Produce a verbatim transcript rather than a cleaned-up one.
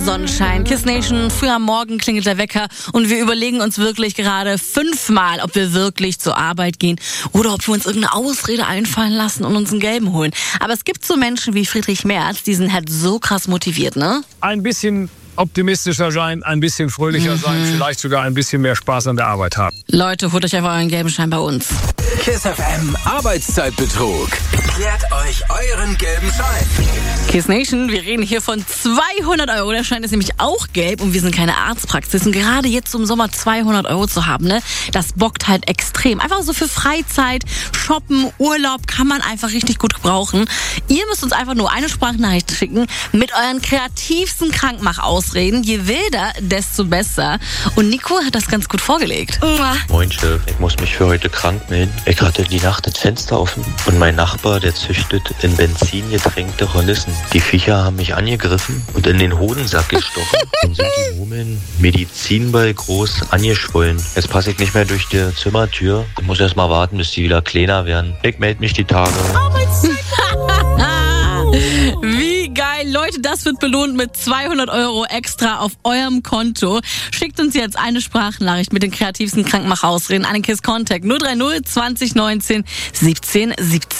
Sonnenschein, Kiss Nation, früh am Morgen klingelt der Wecker und wir überlegen uns wirklich gerade fünfmal, ob wir wirklich zur Arbeit gehen oder ob wir uns irgendeine Ausrede einfallen lassen und uns einen gelben holen. Aber es gibt so Menschen wie Friedrich Merz, die sind halt so krass motiviert, ne? Ein bisschen optimistischer sein, ein bisschen fröhlicher mhm. sein, vielleicht sogar ein bisschen mehr Spaß an der Arbeit haben. Leute, holt euch einfach euren gelben Schein bei uns. Kiss F M Arbeitszeitbetrug. Klärt euch euren gelben Schein. Kiss Nation, wir reden hier von zweihundert Euro. Der Schein ist nämlich auch gelb und wir sind keine Arztpraxis. Und gerade jetzt im Sommer zweihundert Euro zu haben, ne, das bockt halt extrem. Einfach so für Freizeit, Shoppen, Urlaub kann man einfach richtig gut gebrauchen. Ihr müsst uns einfach nur eine Sprachnachricht schicken mit euren kreativsten Krankmachausreden. Je wilder, desto besser. Und Nico hat das ganz gut vorgelegt. Moin Chef, ich muss mich für heute krank melden. Ich hatte die Nacht das Fenster offen und mein Nachbar, der züchtet in Benzin getränkte Hornissen. Die Viecher haben mich angegriffen und in den Hodensack gestochen. Dann sind die Murmeln Medizinball groß angeschwollen. Jetzt passe ich nicht mehr durch die Zimmertür. Ich muss erst mal warten, bis die wieder kleiner werden. Ich melde mich die Tage. Wie geil. Leute, das wird belohnt mit zweihundert Euro extra auf eurem Konto. Schickt uns jetzt eine Sprachnachricht mit den kreativsten Krankmachausreden an den Kiss Contact null drei null zwanzig neunzehn siebzehn siebzehn.